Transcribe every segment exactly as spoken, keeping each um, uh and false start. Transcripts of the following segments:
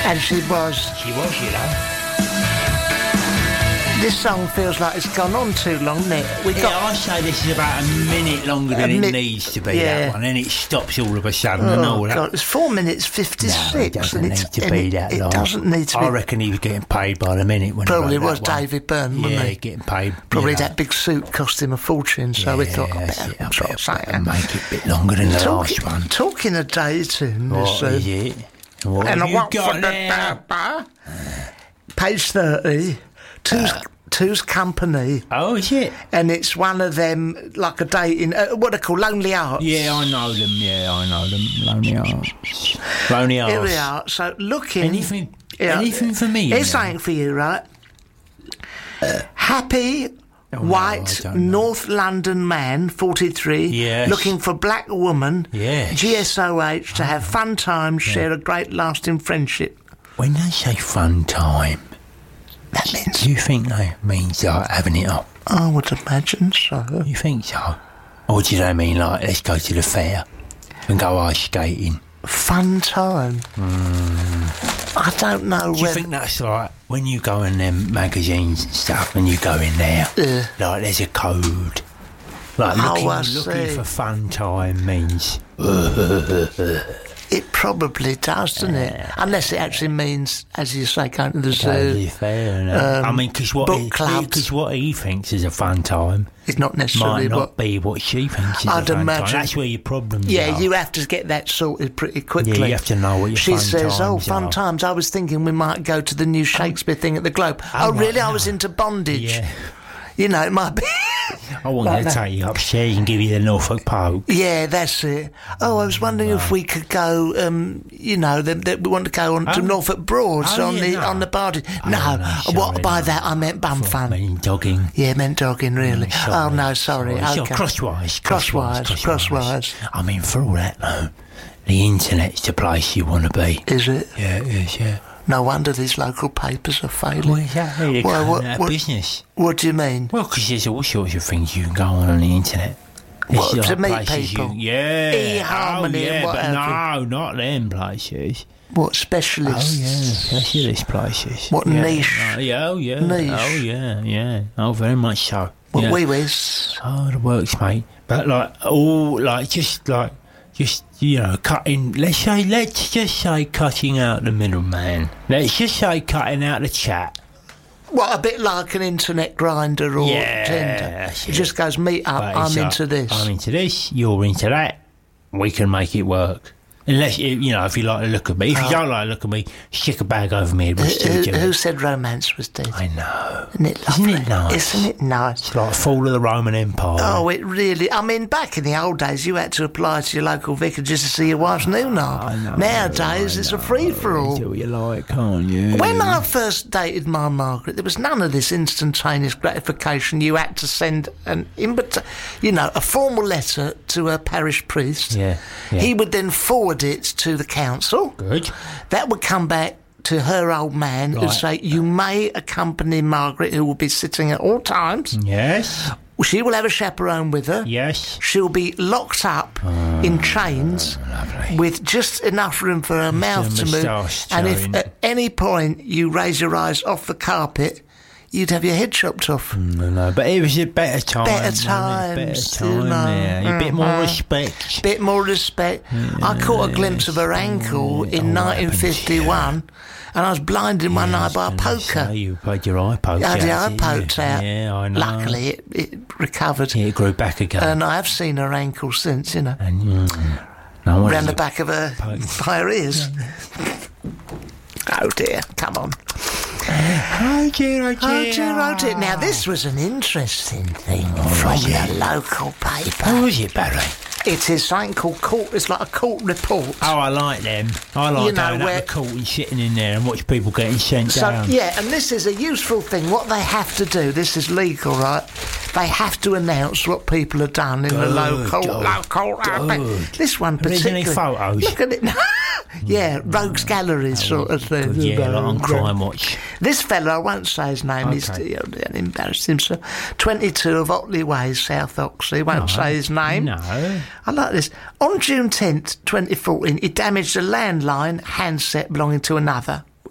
And she was. She was, you know. This song feels like it's gone on too long, doesn't it? We Yeah, got. I say this is about a minute longer than A it mi- needs to be, yeah. that one, and it stops all of a sudden and all Oh that. God! It's four minutes fifty-six. No, it doesn't and need it's, to and be it, that it long. doesn't need to be. I reckon he was getting paid by the minute when Probably he wrote was that one. David Byrne, wasn't Yeah, he? getting paid. Probably you know. that big suit cost him a fortune, so we Yeah, thought, I that's better it, I try better- something. better make it a bit longer than the Talking, last one. talking of Dayton, What this, uh, is it? What and have I you want got for the there? bar. Page thirty, two's, Uh. two's company, Oh, is it? and it's one of them, like a dating, uh, what they call Lonely Hearts. Yeah, I know them. Yeah, I know them. Lonely Hearts. Lonely Hearts. Here we are. So looking. Anything, Yeah. anything for me? Here's in there? something for you, right? Happy, Oh, no, white, I don't know. North London man, forty-three, Yes. looking for black woman, Yes. G S O H, to have fun times, share a great lasting friendship. When they say fun time, That means, do you think that means like having it up? I would imagine so. You think so? Or do they mean like let's go to the fair and go ice skating? Fun time. I don't know Do you whether... think that's like when you go in them magazines and stuff and you go in there, Yeah. like there's a code? Like Oh, looking, I looking see. for fun time means It probably does, doesn't it? Unless it actually means, as you say, going to the go to zoo. the fair. And, uh, um, I mean, because what, book he- clubs. 'cause what he thinks is a fun time It's not necessarily might not what... be what she thinks is I'd a fun imagine- time. That's where your problems Yeah, are. you have to get that sorted pretty quickly. Yeah, you have to know what your She fun says, oh, times fun are." times. I was thinking we might go to the new Shakespeare thing at the Globe. Oh, right, really? I no. was into bondage. Yeah. You know, it might be... I want Like to that. take you upstairs and give you the Norfolk poke. Yeah, that's it. Oh, I was wondering if we could go, um, you know, that that we want to go on to Oh. Norfolk Broads Oh, on yeah, the no. on the barge. Oh, no, no, what sorry, by no. that I meant bum I fun. mean, dogging. Yeah, meant dogging, really. Oh, no, sorry. Sorry, Okay. crosswise, Crosswise, crosswise, crosswise. I mean, for all that, though, the internet's the place you want to be. Is it? Yeah, it is, yeah. No wonder these local papers are failing. Well, exactly. They're Well, going what- out of what- business. What do you mean? Well, because there's all sorts of things you can go on on the internet. There's What, to like meet places people? You, yeah. eHarmony oh, and yeah, what but have no, not them places. What Oh, specialists? yeah, specialist places. What yeah. niche? Oh, yeah, oh, yeah. Niche. Oh, yeah, yeah. Oh, very much so. What yeah. wee wees? Oh, the works, mate. But like, all like just like, just you know, cutting. Let's say, let's just say, cutting out the middleman. Let's just say, cutting out the chat. What, a bit like an internet grinder or Yeah, Tinder? that's It it. just goes, meet up, But I'm it's like, into this. I'm into this. You're into that. We can make it work. Unless you you know, if you like the look of me. If you don't like the look of me, stick a bag over me. We'll Who, still who, do who it. said romance was dead? I know. Isn't it Isn't lovely? it nice? Isn't it nice? It's like fall of the Roman Empire. Oh, it really... I mean, back in the old days, you had to apply to your local vicar just to see your wife's new I know, Nowadays, I it's a know. free-for-all. Do what you like, can't you? When I first dated my Margaret, there was none of this instantaneous gratification. You had to send an invita- you know, a formal letter to a parish priest. Yeah, yeah. He would then forward it to the council. Good. That would come back to her old man who'd Right. say, you may accompany Margaret, who will be sitting at all times. Yes. She will have a chaperone with her. Yes. She'll be locked up in chains lovely. with just enough room for her mouth to move. moustache And if showing. at any point you raise your eyes off the carpet, you'd have your head chopped off. No, no, but it was a better time. Better wasn't it? times, Better you time, know. yeah. A bit more Mhm. respect. Bit more respect. I caught a glimpse of her ankle yeah. in Oh, what nineteen fifty-one, and I was blinded one night by a poker. So you had your eye poked I had out. the eye didn't poked you? out. Yeah, I know. Luckily, it, it recovered. Yeah, it grew back again. And I have seen her ankle since, you know, and mm, no one round the back of her, by her ears. Oh dear, come on. Oh dear, oh dear. Oh dear, oh dear. Now, this was an interesting thing from the local paper. Who was it, Barry? It is something called court. It's like a court report. Oh, I like them. I like You know, going where- up the court and sitting in there and watch people getting sent So, down. yeah, and this is a useful thing. What they have to do, this is legal, right? They have to announce what people have done in the Good, local, good, local. good. This one Have there's any particularly. photos? Look at it. Yeah, rogues gallery sort of thing. Good, yeah, you know, like on and, uh, Crime Watch. This fella, I won't say his name, he's Okay. you know, embarrassed himself. twenty-two of Otley Way, South Oxley, won't say his name. No. I like this. On June tenth, twenty fourteen, he damaged a landline handset belonging to another.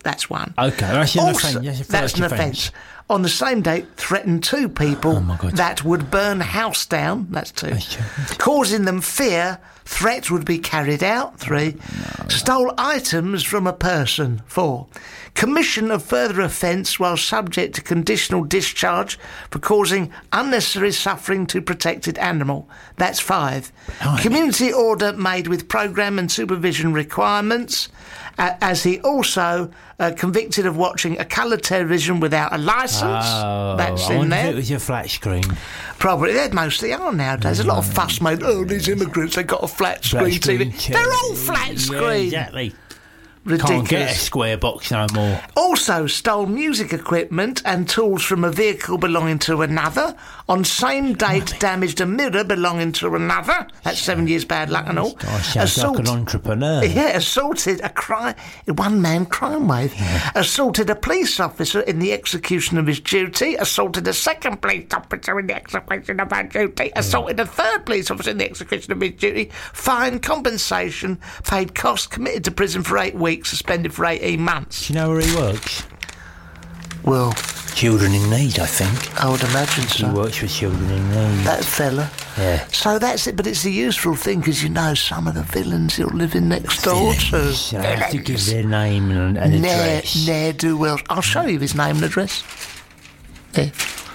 That's one. Okay, that's an Also, offence. That's, a that's first an offence. offence. On the same date, threatened two people Oh, my God. that would burn a house down. That's two. That's two. Causing them fear. Threats would be carried out. Three. No, Stole items from a person. Four. Commission of further offence while subject to conditional discharge for causing unnecessary suffering to protected animal. That's five. Blimey. Community order made with programme and supervision requirements. Uh, as he also uh, convicted of watching a colour television without a licence. Oh, That's I in wonder there. if it was a flat screen. Probably, they mostly are nowadays. A lot of fuss made. Oh, these immigrants, they got a flat Flat screen T V. screen They're T V. all flat Yeah, screen. exactly. Ridiculous. Can't get a square box no more. Also stole music equipment and tools from a vehicle belonging to another. On same date, damaged a mirror belonging to another. That's seven years bad luck and all. Guy sounds like an entrepreneur. Yeah, assaulted a crime, one-man crime wave. Yeah. Assaulted a police officer in the execution of his duty. Assaulted a second police officer in the execution of her duty. Assaulted a third police officer in the execution of his duty. Fine, compensation, paid costs, committed to prison for eight weeks, suspended for eighteen months. Do you know where he works? Well, Children in need, I think. I would imagine He so. works with children in need. That fella. Yeah. So that's it, but it's a useful thing because you know some of the villains you're living next door to. So I have to give their name and an Ne'er, address. ne'er do well. I'll show you his name and address. Yeah.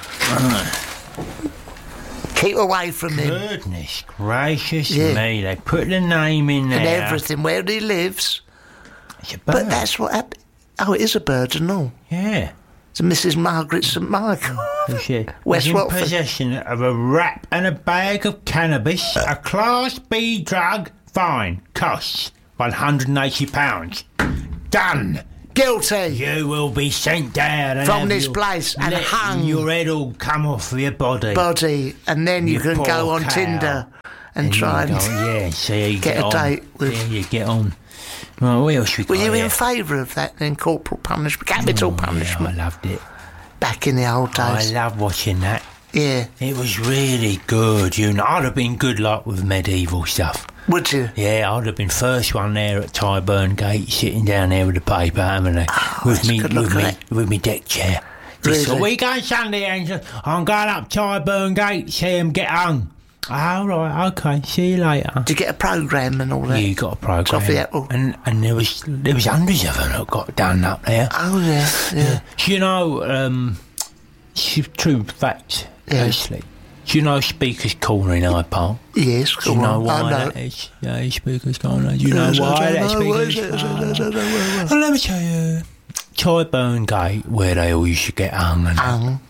Keep away from him Goodness gracious Yeah. me, they put the name in there. and everything, where he lives. It's a But bird. that's what happened. Oh, it is a bird and all. Yeah. It's a Missus Margaret St Michael. Who's it? West Was in Watford. possession of a wrap and a bag of cannabis, a Class B drug. Fine. Costs one hundred eighty pounds. Done. Guilty. You will be sent down and From have this your- place and let hung. Your head all come off of your body. Body. And then you You can poor go on cow. Tinder and, And try you and... go, yeah, see how you get get, a on. date with- Yeah, you get on. Right, what else we got Were you here? in favour of that then, corporal punishment, capital Oh, yeah, I punishment, loved it. back in the old I days? love watching that. Yeah. It was really good. You know, I'd have been good luck with medieval stuff. Would you? Yeah, I'd have been first one there at Tyburn Gate, sitting down there with the paper, having a Oh, with that's me good look with at me it. with me deck chair. Just, Really? we going Sunday, Angel? I'm going up Tyburn Gate, see him get hung. Oh, right, okay, see you later. Did you get a programme and all that? You got a programme, Toffee apple. and and there was there was hundreds of them that got done up there. Oh, yeah, yeah. Do you know, um, it's true fact, Yeah. actually. Do you know Speaker's Corner in Hyde Park? Yes, Do you go know on. why I know. that is? Yeah, Speaker's Corner. Do you know Yes, I why don't that's know. What is Speaker's it? Corner? I don't know. Well, let me tell you. Tyburn Gate, where they all used to get hung, and Um,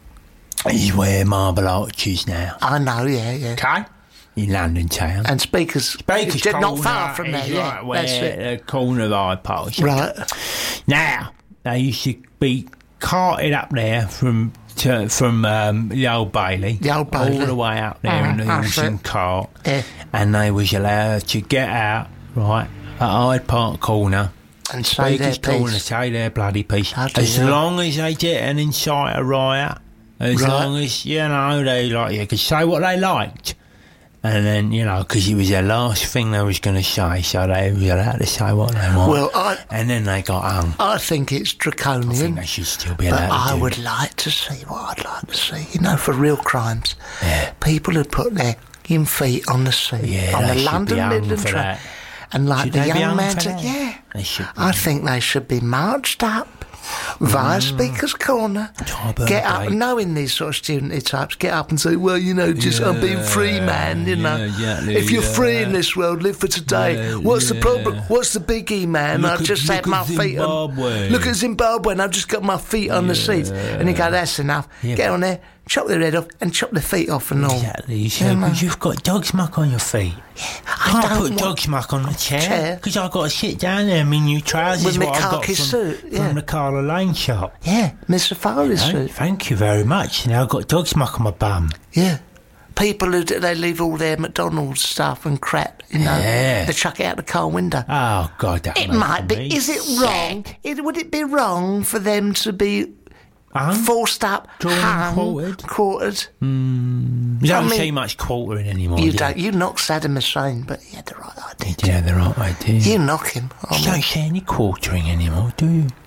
is where Marble Arch is now. I know, yeah, yeah. Okay? In London town. And Speakers, Speaker's just not Corner far from there, is yeah. right where That's it. the corner of Hyde Park is. Right. Now, they used to be carted up there from to, from um, the Old Bailey, The Old Bailey. all the way up there in the Uh, that's Wilson it. cart, Yeah. and they was allowed to get out, right, at Hyde Park Corner, And say their Speaker's Corner, piece. say their bloody piece, Bloody as hell. long as they didn't incite a riot, as Right. long as, you know, they like you could say what they liked. And then, you know, because it was their last thing they was going to say, so they were allowed to say what they want. Well, I, and then they got hung. I think it's I think draconian. they should still be But allowed to I do would that. like to see what I'd like to see. You know, for real crimes, Yeah. people who put their fucking feet on the sea, Yeah, on they the should London be hung Midland for train, that. and like Should the they be young hung man, for to, that? yeah, They should be. I think they should be marched up via Speaker's Corner, Tyburn get up, Gate. knowing these sort of studenty types, get up and say, well, you know, just I'm being free, man, you know. yeah, exactly, if you're free yeah. in this world, live for today. Yeah, What's the yeah. problem? What's the biggie, man? Look I've at- just look had my at feet on. Zimbabwe. Look at Zimbabwe, and I've just got my feet on the seats. And you go, that's enough. Yeah, Get but- on there, chop their head off, and chop their feet off and all. Exactly. You Yeah, see, man. because you've got dog's muck on your feet. I Can't don't put want- dog's muck on the chair Chair. because I've got to sit down there in my new trousers With my what I got khaki from, suit, yeah. from the Carla Lane shop. Yeah, Mister Farley's No, suit. thank you very much. Now I've got dog's muck on my bum. Yeah. People who do, they leave all their McDonald's stuff and crap, you know, Yeah. they chuck it out the car window. Oh God, that It makes might be. me Is it wrong? It, would it be wrong for them to be Hung? forced up, Drawn and hung, quartered? quartered? You don't I mean- see much quartering anymore. You do don't. You knock Saddam Hussein, but he had the right idea. Yeah, the right idea. You knock him. I You mean, don't see any quartering anymore, do you?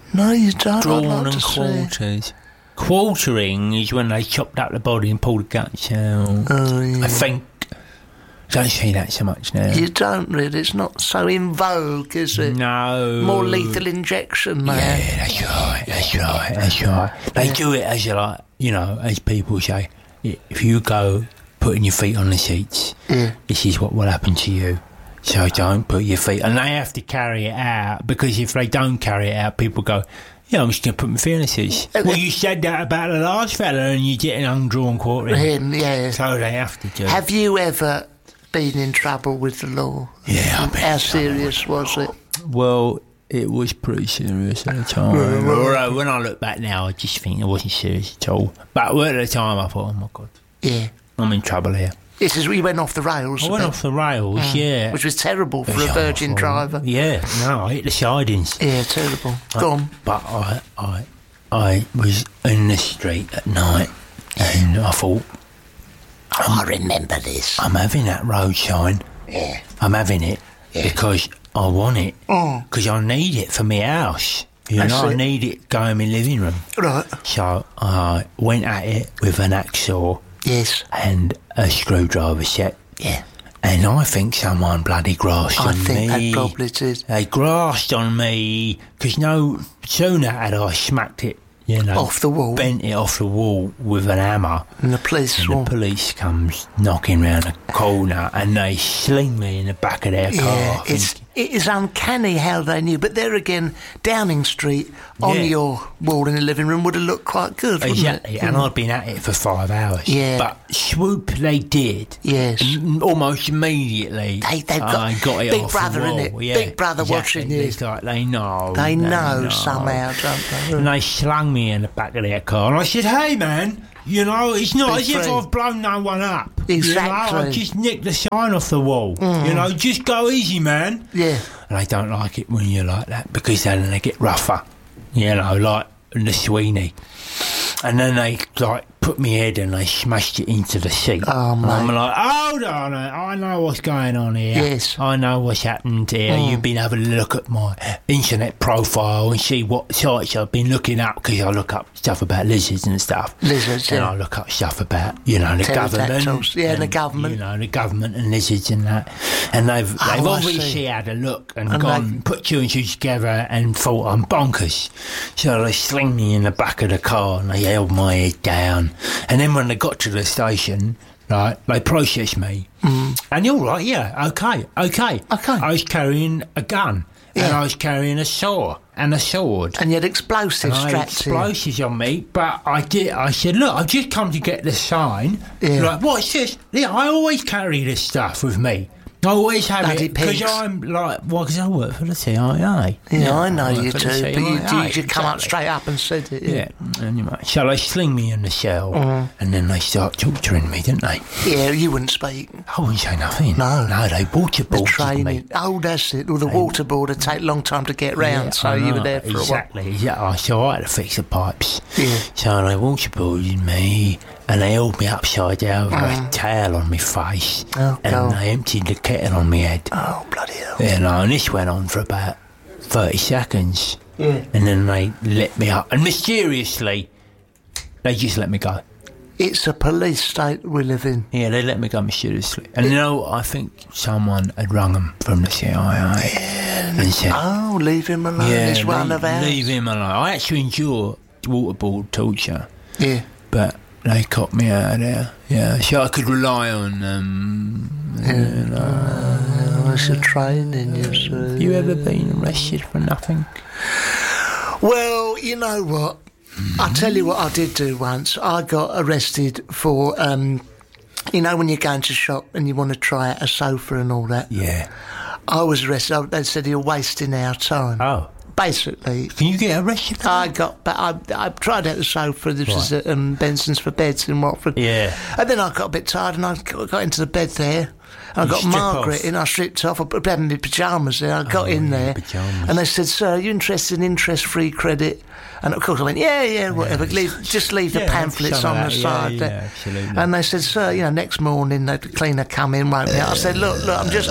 No, you don't. Drawn I'd like and to see. quarters. Quartering is when they chopped up the body and pulled the guts out. Oh, yeah. I think. Don't see that so much now. You don't really. It's not so in vogue, is it? No. More lethal injection, man. Yeah, that's right, that's right, that's right. They do it as, like, you know, as people say, if you go putting your feet on the seats, Yeah. this is what will happen to you. So don't put your feet... And they have to carry it out, because if they don't carry it out, people go, yeah, I'm just going to put my feet on the seats. Uh, Well, you said that about the last fella and you're getting undrawn quartering. Him, yeah. So they have to do it. Have you ever been in trouble with the law? Yeah, I've been How in trouble serious was it? Well, it was pretty serious at the time. Although when I look back now, I just think it wasn't serious at all. But at the time, I thought, oh my God, Yeah. I'm in trouble here. This is we went off the rails. I a went bit, off the rails, yeah. which was terrible for It was a virgin awful. driver. Yeah, no, I hit the sidings. Yeah, terrible. Go on. But I, I, I was in the street at night, and I thought, Oh, I remember this. I'm having that road sign. Yeah. I'm having it Yeah. because I want it. Oh. Because I need it for my house. You That's know, I it. need it going in my living room. Right. So I went at it with an hacksaw Yes. and a screwdriver set. Yeah. And I think someone bloody grasped I on think me. they probably did. They grasped on me, because no sooner had I smacked it, you know, Off the wall. bent it off the wall with an hammer, And the police and saw. the police comes knocking round the corner and they sling me in the back of their car. Yeah, I it's think- it is uncanny how they knew. But there again, Downing Street on Yeah. your wall in the living room would have looked quite good, wouldn't Exactly, it? and I'd been at it for five hours. Yeah. But swoop they did. Yes. M- Almost immediately. They- they've got- I got it Big off Brother, the wall. innit? Yeah, Big Brother exactly. watching you. It's like they know. They know somehow, don't they? And they slung me in the back of their car, and I said, "Hey, man, you know, it's not Be as if free. I've blown no one up. Exactly. You know, I just nicked the sign off the wall. You know, just go easy, man." Yeah. And they don't like it when you're like that, because then they get rougher, you know, like the Sweeney. And then they like put me head and they smashed it into the seat. Oh, and I'm mate. like, hold on, I know what's going on here. Yes. I know what's happened here. You've been having a look at my internet profile and see what sites I've been looking up, because I look up stuff about lizards and stuff. Lizards, And yeah. I look up stuff about, you know, the government. Pterodactyls, yeah, and the government. You know, the government and lizards and that. And they've, they've Oh, I obviously see. had a look and, And gone, they- put two and two together and thought I'm bonkers. So they sling me in the back of the car and they held my head down. And then when they got to the station, right, they processed me. Mm. And you're right, yeah, okay, okay. Okay. I was carrying a gun. And Yeah. I was carrying a saw and a sword. And you had explosives I had strapped to you. explosives on me, but I did. I said, "Look, I've just come to get the sign." Yeah. Like, what's this? Yeah, I always carry this stuff with me. I always have Bloody it because pigs. I'm like, well, because I work for the C I A. Yeah, I know work you for do, the but you, C I A, you, you come up exactly. straight up and said it. Yeah. Anyway, so they sling me in the cell, Mm. and then they start torturing me, didn't they? Yeah, you wouldn't speak. I wouldn't say nothing. No. no, they The waterboarded me. training. Oh, that's it. Well, the waterboard would take a long time to get round, Yeah, so I you were know, there for exactly, exactly. So I had to fix the pipes. Yeah. So they waterboarded me, and they held me upside down with a towel on my face, Oh, and God. they emptied the kettle on my head. a while. Oh, bloody hell. You know, and this went on for about thirty seconds, Yeah. and then they let me up, and mysteriously, they just let me go. It's a police state we live in. Yeah, they let me go mysteriously. And you know, I think someone had rung them from the C I A and said, Oh, leave him alone. yeah, He's one leave, of ours. leave him alone. I actually endure waterboard torture, Yeah. but they caught me out of there. Yeah, so I could rely on them. You know. Oh, it's a training, you see. Have you ever been arrested for nothing? Well, you know what? I'll tell you what I did do once. I got arrested for, um, you know, when you're going to shop and you want to try out a sofa and all that. Yeah. I was arrested. They said you're wasting our time. Oh. Basically, Can you get arrested for I that? got, but I, I tried out the sofa. This was Right. at um, Benson's for Beds in Watford. Yeah. And then I got a bit tired and I got got into the bed there. And I You got strip Margaret off? in. I stripped off. I had my pyjamas there. I got Oh, in yeah, there. pyjamas. And they said, "Sir, are you interested in interest-free credit?" And of course I went, yeah, yeah, whatever. Leave, just leave the Yeah, pamphlets some on of the that, side yeah, there. yeah, absolutely. And they said, "Sir, you know, next morning the cleaner come in, won't they?" I said, "Look, look, I'm just, I'm,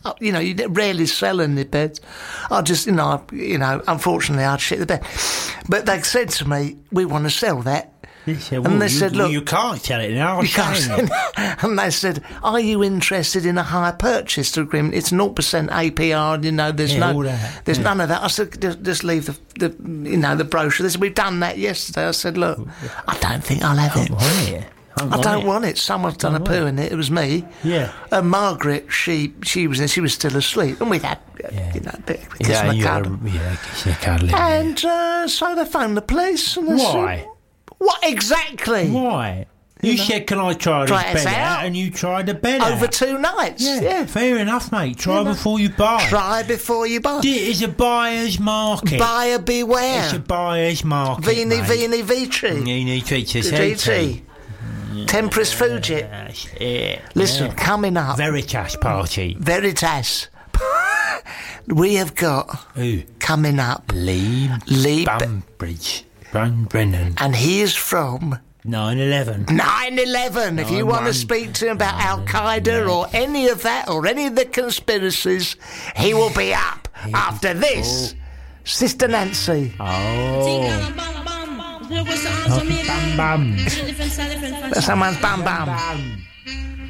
uh, you know, you rarely sell in the beds. I just, you know, I, you know, unfortunately, I'd shit the bed. But they said to me, we want to sell that. They said, And well, they you, said, well, look, you can't sell it now. you can't. And they said, are you interested in a hire purchase agreement? It's zero percent A P R, you know, there's Yeah, no, all that, there's yeah. none of that. I said, just, just leave the, the, you know, the brochure. They said, we've done that yesterday. I said, look, I don't think I'll have it. want it. I don't want it. Someone's done a want poo in it. It was me. Yeah. And Margaret, she she was she was still asleep, and we'd had Yeah. you know a bit of a kiss Yeah, and a you cuddle. gotta- yeah, kiss and a cuddle. And uh, so they phoned the police. And they Why? said, what exactly? Why? You, know. said, can I try, Try this us bed out? out? And you tried the bed Over out. two nights. Yeah, Yeah. fair enough, mate. Try You know. before you buy. Try before you buy. It is a buyer's market. Buyer It's a beware. buyer's market, Vini, mate. vini, vici. Vini, vici, G vici. T. Tempris Fugit. That's it. Listen, Yeah. coming up. Veritas party. Veritas. We have got Who? coming up Lee Lee B- Bumbridge. Ron Brennan. and he is from nine eleven. nine eleven. If you nine want to one. speak to him about Al Qaeda or any of that or any of the conspiracies, he will be up after this. Sister Nancy. Oh. Bam bam. Someone's bam bam. Bam.